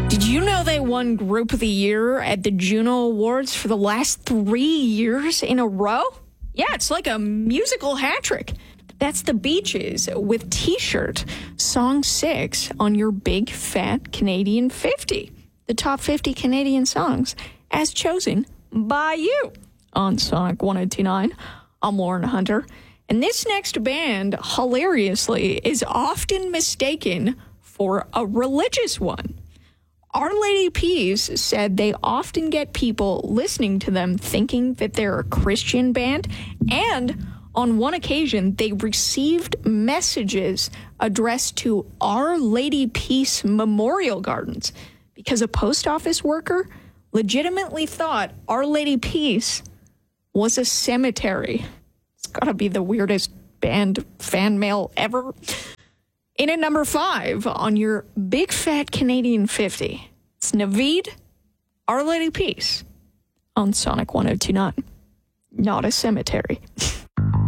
Did you know they won Group of the Year at the Juno Awards for the last 3 years in a row? Yeah, it's like a musical hat trick. That's the Beaches with T-Shirt, Song 6 on your Big Fat Canadian 50. The top 50 Canadian songs as chosen by you on Sonic 102.9. I'm Lauren Hunter. And this next band, hilariously, is often mistaken for a religious one. Our Lady Peace said they often get people listening to them thinking that they're a Christian band, and on one occasion, they received messages addressed to Our Lady Peace Memorial Gardens because a post office worker legitimately thought Our Lady Peace was a cemetery. It's gotta be the weirdest band fan mail ever. In at number 5 on your Big Fat Canadian 50, it's Naveed, Our Lady Peace on Sonic 102.9. Not a cemetery.